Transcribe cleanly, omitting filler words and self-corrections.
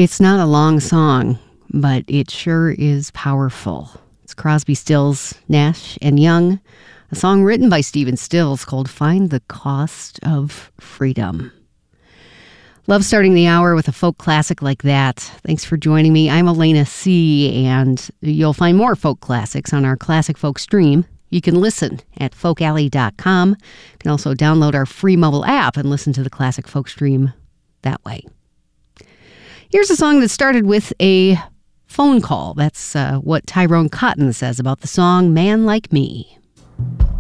It's not a long song, but it sure is powerful. It's Crosby, Stills, Nash and Young, a song written by Stephen Stills called Find the Cost of Freedom. Love starting the hour with a folk classic like that. Thanks for joining me. I'm Elena C., and you'll find more folk classics on our Classic Folk stream. You can listen at folkalley.com. You can also download our free mobile app and listen to the Classic Folk stream that way. Here's a song that started with a phone call. That's what Tyrone Cotton says about the song Man Like Me.